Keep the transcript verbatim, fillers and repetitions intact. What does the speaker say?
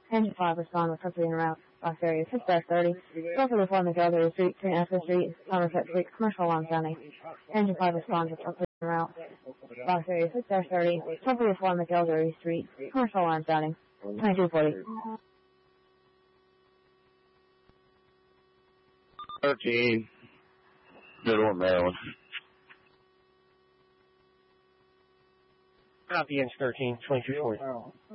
Engine five, respond with company en route. Box area six thirty. Local reform McElderry Street, Saint Esther Street, Somerset Street, commercial alarm sounding. Engine five, respond with company en route. Box area six thirty. Local reform McElderry Street, commercial alarm sounding. twenty-two forty. thirteen. Middle of Maryland. Copy, Inch thirteen, twenty-two forty.